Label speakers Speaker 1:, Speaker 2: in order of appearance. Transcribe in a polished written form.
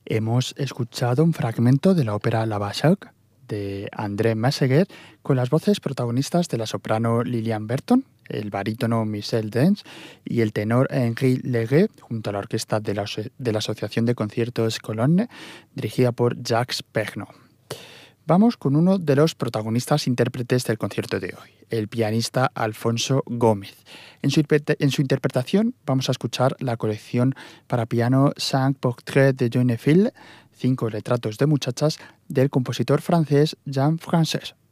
Speaker 1: Hemos escuchado un fragmento de la ópera La Bachoque de André Masseguet con las voces protagonistas de la soprano Lillian Berton, el barítono Michel Dens y el tenor Henri Leguet, junto a la orquesta de la Asociación de Conciertos Colonne, dirigida por Jacques Pernaut. Vamos con uno de los protagonistas intérpretes del concierto de hoy, el pianista Alfonso Gómez. En su interpretación vamos a escuchar la colección para piano Cinq Portraits de Jeunes Filles, 5 retratos de muchachas, del compositor francés Jean Frances.